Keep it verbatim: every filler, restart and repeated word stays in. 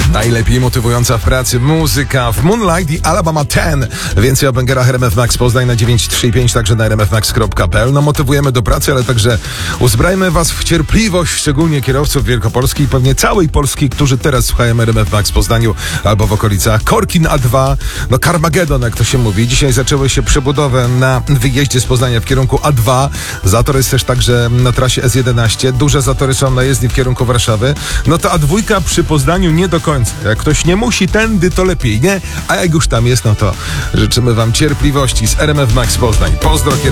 Najlepiej motywująca w pracy muzyka w Moonlight i Alabama dziesięć. Więcej o bęgerach R M F Max Poznań na dziewięć trzy pięć, także na r m f max kropka p l. No motywujemy do pracy, ale także uzbrajmy was w cierpliwość, szczególnie kierowców Wielkopolski i pewnie całej Polski, którzy teraz słuchają R M F Max w Poznaniu albo w okolicach. Korkin A dwa, no Carmageddon, jak to się mówi. Dzisiaj zaczęły się przebudowy na wyjeździe z Poznania w kierunku A dwa. Zator jest też także na trasie S jedenaście. Duże zatory są na jezdni w kierunku Warszawy. No to A dwa przy Poznaniu nie do końca. Jak ktoś nie musi tędy, to lepiej, nie? A jak już tam jest, no to życzymy wam cierpliwości z R M F Max Poznań. Pozdro.